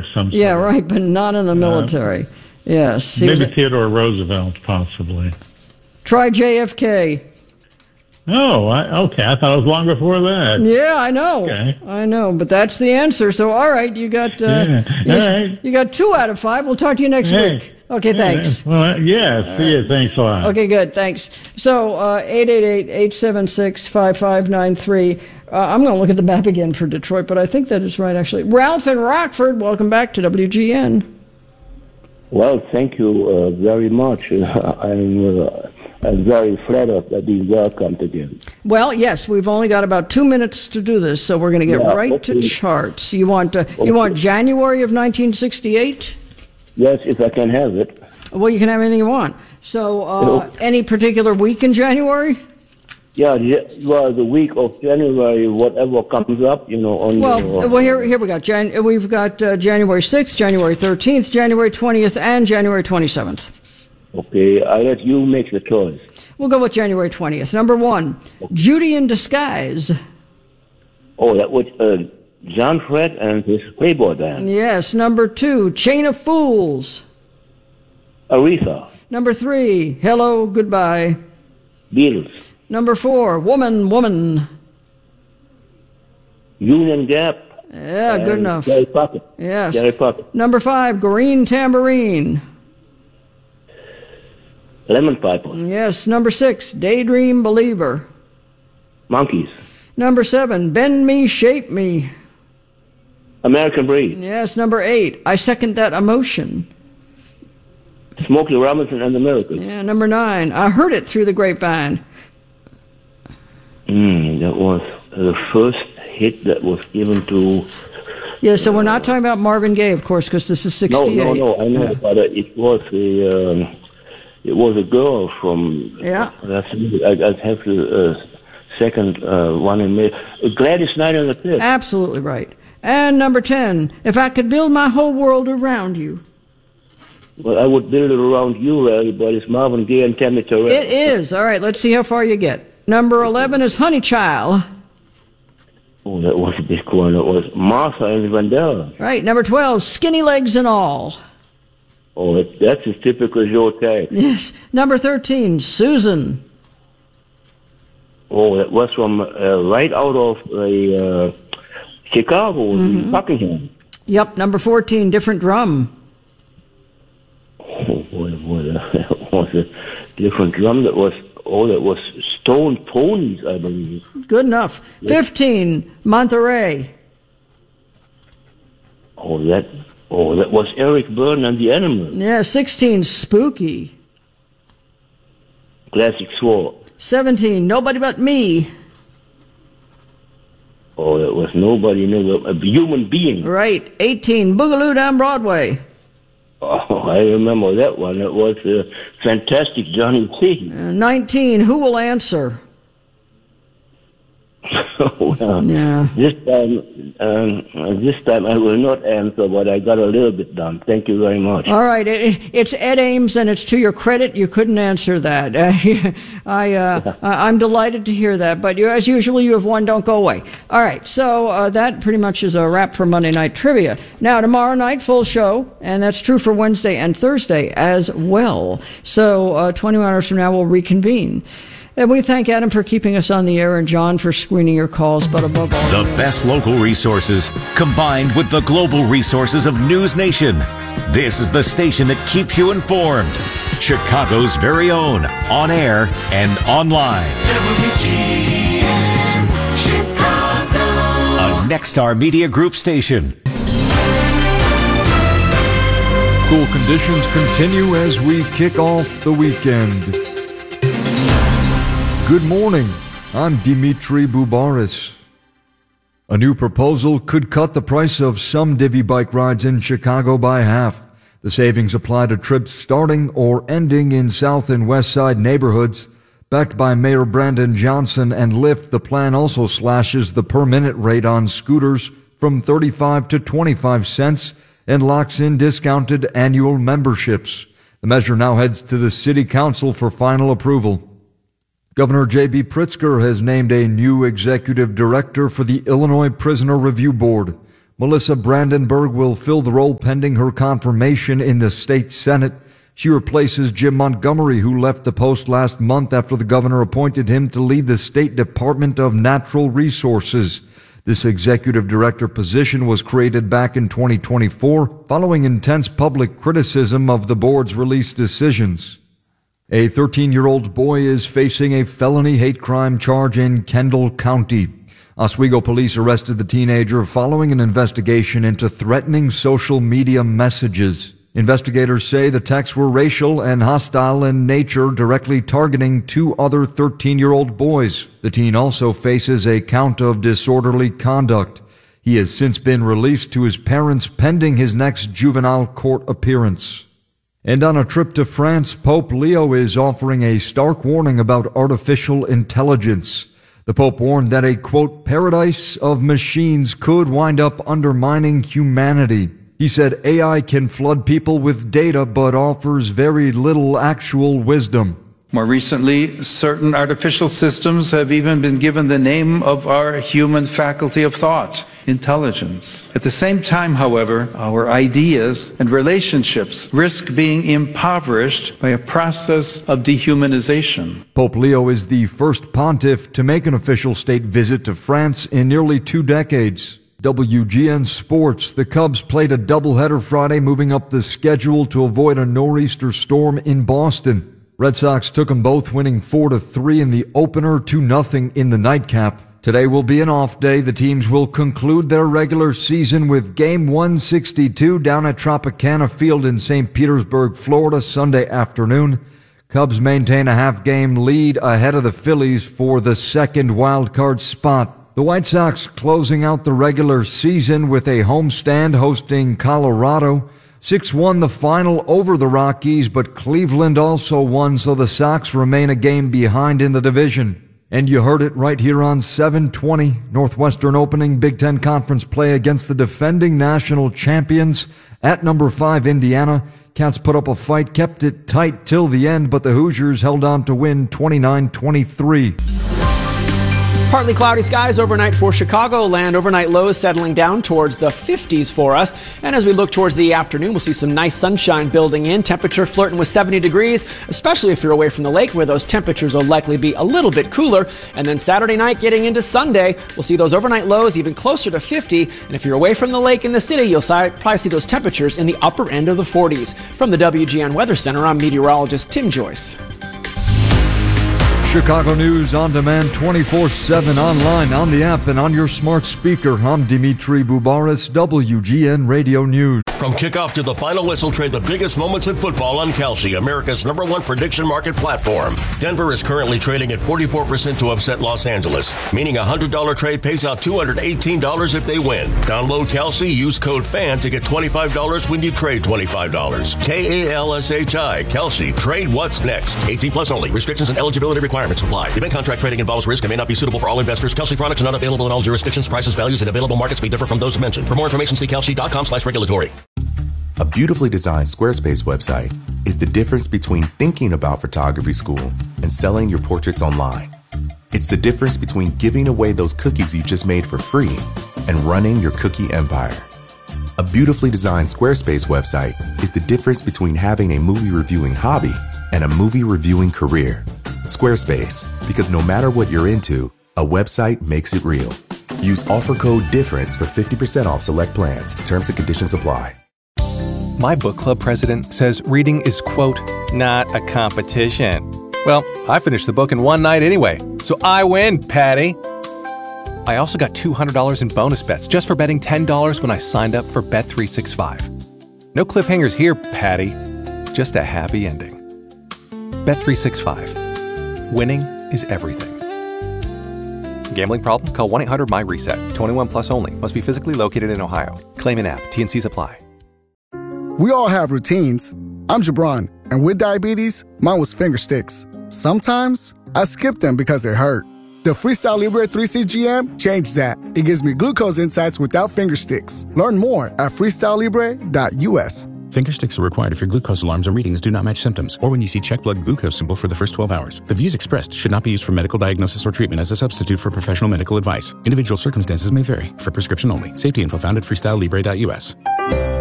some Yeah, sort. right, but not in the military. Yes. Maybe Theodore Roosevelt, possibly. Try JFK. Oh, okay. I thought it was long before that. Yeah, I know. Okay. I know, but that's the answer. So, all right, you got All right. you got 2 out of 5. We'll talk to you next week. Okay, thanks. Well, yeah, see you. Thanks a lot. Okay, good. Thanks. So, 888-876-5593. I'm going to look at the map again for Detroit, but I think that is right, actually. Ralph in Rockford, welcome back to WGN. Well, thank you very much. I'm very flattered that being welcomed again. Well, yes, we've only got about 2 minutes to do this, so we're going to get right to charts. You want January of 1968? Yes, if I can have it. Well, you can have anything you want. So, any particular week in January? Yeah, well, the week of January, whatever comes up, on here we got. We've got January 6th, January 13th, January 20th, and January 27th. Okay, I let you make the choice. We'll go with January 20th. Number 1, Judy in Disguise. Oh, that was John Fred and his Playboy band. Yes. Number 2, Chain of Fools. Aretha. Number 3, Hello, Goodbye. Beatles. Number 4, Woman. Union Gap. Yeah, good enough. Jerry Pocket. Yes. Jerry Pocket. Number 5, Green Tambourine. Lemon Piper. Yes. Number 6, Daydream Believer. Monkeys. Number 7, Bend Me, Shape Me. American Breed. Yes. Number 8, I Second That Emotion. Smokey Robinson and the Miracles. Yeah. Number 9, I Heard It Through the Grapevine. That was the first hit that was given to... Yeah, so we're not talking about Marvin Gaye, of course, because this is 68. No, I know, but it was a girl from... Yeah. I'd have to second one in May. Gladys Knight on the Fifth. Absolutely right. And number 10, If I Could Build My Whole World Around You. Well, I would build it around you, Larry, but it's Marvin Gaye and Tammy Terrell. It is. All right, let's see how far you get. Number 11 is Honey Child. Oh, that was a big one. It was Martha and Vandella. Right. Number 12, Skinny Legs and All. Oh, that's as typical as your type. Yes. Number 13, Susan. Oh, that was from right out of Chicago, Buckingham. Yep. Number 14, Different Drum. Oh, boy, that was a different drum. That was Stone Ponies, I believe. Good enough. 15, Monterey. Oh, that was Eric Burdon and the Animals. Yeah. 16, Spooky. Classic Sword. 17, Nobody But Me. Oh, that was Nobody Knew a Human Being. Right. 18, Boogaloo Down Broadway. Oh, I remember that one. It was fantastic, Johnny C. 19, Who Will Answer? Well, Yeah. This time I will not answer, but I got a little bit done. Thank you very much. All right. It's Ed Ames, and it's to your credit you couldn't answer that. I'm delighted to hear that. But as usual, you have won. Don't go away. All right. So that pretty much is a wrap for Monday Night Trivia. Now, tomorrow night, full show, and that's true for Wednesday and Thursday as well. So 21 hours from now, we'll reconvene. And we thank Adam for keeping us on the air and John for screening your calls, but above all... The best local resources combined with the global resources of News Nation. This is the station that keeps you informed. Chicago's very own, on air and online. WGN Chicago. A Nexstar Media Group station. Cool conditions continue as we kick off the weekend. Good morning, I'm Dimitri Boubaris. A new proposal could cut the price of some Divvy bike rides in Chicago by half. The savings apply to trips starting or ending in South and West Side neighborhoods. Backed by Mayor Brandon Johnson and Lyft, the plan also slashes the per-minute rate on scooters from 35 to 25 cents and locks in discounted annual memberships. The measure now heads to the City Council for final approval. Governor J.B. Pritzker has named a new executive director for the Illinois Prisoner Review Board. Melissa Brandenburg will fill the role pending her confirmation in the state Senate. She replaces Jim Montgomery, who left the post last month after the governor appointed him to lead the State Department of Natural Resources. This executive director position was created back in 2024 following intense public criticism of the board's released decisions. A 13-year-old boy is facing a felony hate crime charge in Kendall County. Oswego police arrested the teenager following an investigation into threatening social media messages. Investigators say the texts were racial and hostile in nature, directly targeting two other 13-year-old boys. The teen also faces a count of disorderly conduct. He has since been released to his parents pending his next juvenile court appearance. And on a trip to France, Pope Leo is offering a stark warning about artificial intelligence. The Pope warned that a, quote, paradise of machines could wind up undermining humanity. He said AI can flood people with data but offers very little actual wisdom. More recently, certain artificial systems have even been given the name of our human faculty of thought, intelligence. At the same time, however, our ideas and relationships risk being impoverished by a process of dehumanization. Pope Leo is the first pontiff to make an official state visit to France in nearly 2 decades. WGN Sports. The Cubs played a doubleheader Friday, moving up the schedule to avoid a nor'easter storm in Boston. Red Sox took them both, winning 4-3 in the opener, 2-0 in the nightcap. Today will be an off day. The teams will conclude their regular season with Game 162 down at Tropicana Field in St. Petersburg, Florida, Sunday afternoon. Cubs maintain a half-game lead ahead of the Phillies for the second wild-card spot. The White Sox closing out the regular season with a homestand hosting Colorado. 6-1 the final over the Rockies, but Cleveland also won, so the Sox remain a game behind in the division. And you heard it right here on 720. Northwestern opening Big Ten Conference play against the defending national champions at number 5 Indiana. Cats put up a fight, kept it tight till the end, but the Hoosiers held on to win 29-23. Partly cloudy skies overnight for Chicagoland. Overnight lows settling down towards the 50s for us. And as we look towards the afternoon, we'll see some nice sunshine building in. Temperature flirting with 70 degrees, especially if you're away from the lake, where those temperatures will likely be a little bit cooler. And then Saturday night getting into Sunday, we'll see those overnight lows even closer to 50. And if you're away from the lake in the city, you'll probably see those temperatures in the upper end of the 40s. From the WGN Weather Center, I'm meteorologist Tim Joyce. Chicago News on demand 24/7 online, on the app, and on your smart speaker. I'm Dimitri Boubaris, WGN Radio News. From kickoff to the final whistle, trade the biggest moments in football on Kalshi, America's #1 prediction market platform. Denver is currently trading at 44% to upset Los Angeles, meaning a $100 trade pays out $218 if they win. Download Kalshi, use code FAN to get $25 when you trade $25. KALSHI, Kalshi. Trade what's next. 18 plus only. Restrictions and eligibility requirements apply. Event contract trading involves risk and may not be suitable for all investors. Kalshi products are not available in all jurisdictions. Prices, values, and available markets may differ from those mentioned. For more information, see kalshi.com/regulatory. A beautifully designed Squarespace website is the difference between thinking about photography school and selling your portraits online. It's the difference between giving away those cookies you just made for free and running your cookie empire. A beautifully designed Squarespace website is the difference between having a movie reviewing hobby and a movie reviewing career. Squarespace, because no matter what you're into, a website makes it real. Use offer code DIFFERENCE for 50% off select plans. Terms and conditions apply. My book club president says reading is, quote, not a competition. Well, I finished the book in one night anyway, so I win, Patty. I also got $200 in bonus bets just for betting $10 when I signed up for Bet365. No cliffhangers here, Patty. Just a happy ending. Bet365. Winning is everything. Gambling problem? Call 1-800-MY-RESET. 21 plus only. Must be physically located in Ohio. Claim in app. T&Cs apply. We all have routines. I'm Jabron, and with diabetes, mine was finger sticks. Sometimes I skip them because it hurt. The Freestyle Libre 3CGM changed that. It gives me glucose insights without finger sticks. Learn more at freestylelibre.us. Finger sticks are required if your glucose alarms and readings do not match symptoms, or when you see check blood glucose symbol for the first 12 hours. The views expressed should not be used for medical diagnosis or treatment as a substitute for professional medical advice. Individual circumstances may vary. For prescription only. Safety info found at freestylelibre.us.